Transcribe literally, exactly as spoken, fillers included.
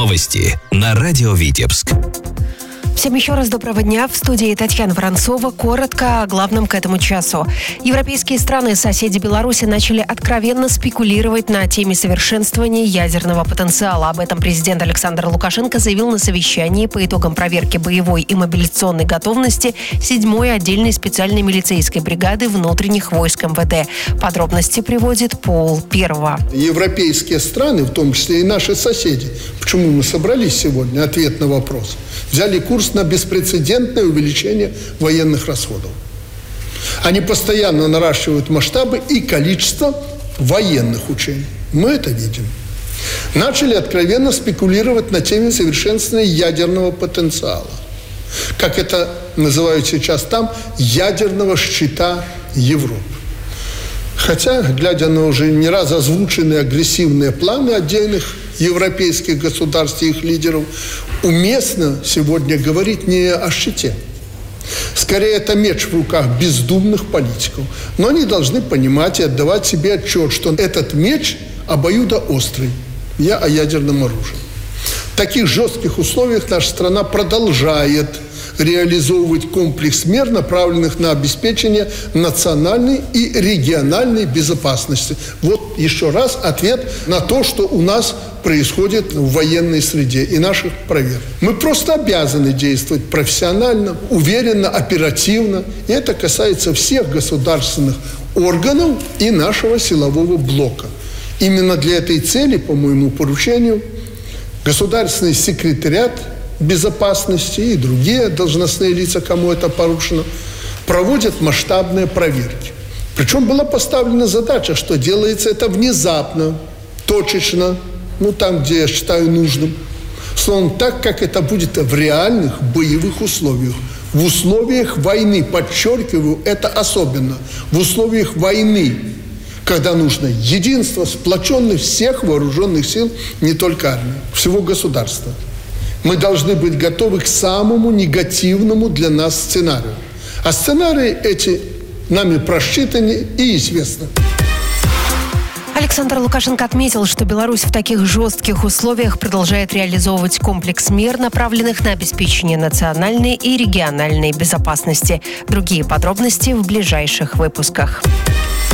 Новости на радио Витебск. Всем еще раз доброго дня. В студии Татьяна Воронцова. Коротко о главном к этому часу. Европейские страны, соседи Беларуси, начали откровенно спекулировать на теме совершенствования ядерного потенциала. Об этом президент Александр Лукашенко заявил на совещании по итогам проверки боевой и мобилизационной готовности седьмой отдельной специальной милицейской бригады внутренних войск эм вэ дэ. Подробности приводит Пол Первого. Европейские страны, в том числе и наши соседи, почему мы собрались сегодня, ответ на вопрос, взяли курс на беспрецедентное увеличение военных расходов. Они постоянно наращивают масштабы и количество военных учений. Мы это видим. Начали откровенно спекулировать на теме совершенствования ядерного потенциала. Как это называют сейчас там, ядерного щита Европы. Хотя, глядя на уже не раз озвученные агрессивные планы отдельных европейских государств и их лидеров, уместно сегодня говорить не о щите. Скорее, это меч в руках бездумных политиков. Но они должны понимать и отдавать себе отчет, что этот меч обоюдоострый. Я о ядерном оружии. В таких жестких условиях наша страна продолжает реализовывать комплекс мер, направленных на обеспечение национальной и региональной безопасности. Вот еще раз ответ на то, что у нас происходит в военной среде и наших проверок. Мы просто обязаны действовать профессионально, уверенно, оперативно. И это касается всех государственных органов и нашего силового блока. Именно для этой цели, по моему поручению, Государственный секретариат безопасности и другие должностные лица, кому это поручено, проводят масштабные проверки. Причем была поставлена задача, что делается это внезапно, точечно, ну там, где я считаю нужным. Словом, так, как это будет в реальных боевых условиях. В условиях войны, подчеркиваю, это особенно, в условиях войны, когда нужно единство, сплоченность всех вооруженных сил, не только армии, всего государства. Мы должны быть готовы к самому негативному для нас сценарию. А сценарии эти нами просчитаны и известны. Александр Лукашенко отметил, что Беларусь в таких жестких условиях продолжает реализовывать комплекс мер, направленных на обеспечение национальной и региональной безопасности. Другие подробности в ближайших выпусках.